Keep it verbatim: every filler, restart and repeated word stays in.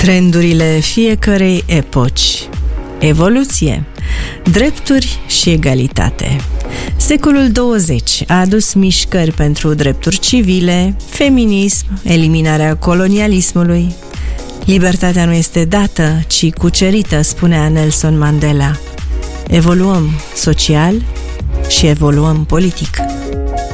Trendurile fiecărei epoci. Evoluție, drepturi și egalitate. Secolul douăzeci a adus mișcări pentru drepturi civile, feminism, eliminarea colonialismului. Libertatea nu este dată, ci cucerită, spunea Nelson Mandela. Evoluăm social și evoluăm politic.